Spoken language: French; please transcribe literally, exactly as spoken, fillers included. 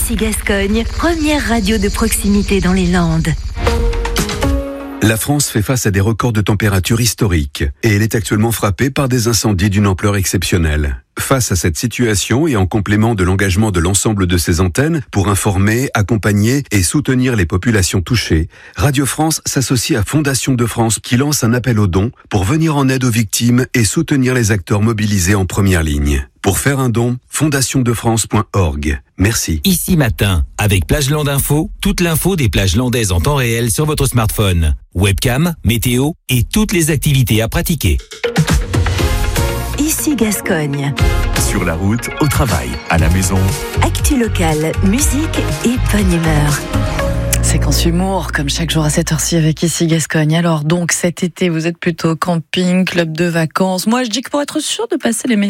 Ici Gascogne, première radio de proximité dans les Landes. La France fait face à des records de température historiques et elle est actuellement frappée par des incendies d'une ampleur exceptionnelle. Face à cette situation et en complément de l'engagement de l'ensemble de ses antennes pour informer, accompagner et soutenir les populations touchées, Radio France s'associe à Fondation de France qui lance un appel aux dons pour venir en aide aux victimes et soutenir les acteurs mobilisés en première ligne. Pour faire un don, fondation de france point org. Merci. Ici Matin, avec Plage Land Info, toute l'info des plages landaises en temps réel sur votre smartphone. Webcam, météo et toutes les activités à pratiquer. Ici Gascogne. Sur la route, au travail, à la maison. Actu locale, musique et bonne humeur. Séquence humour, comme chaque jour à cette heure-ci avec Ici Gascogne. Alors donc cet été, vous êtes plutôt camping, club de vacances. Moi, je dis que pour être sûr de passer les meilleurs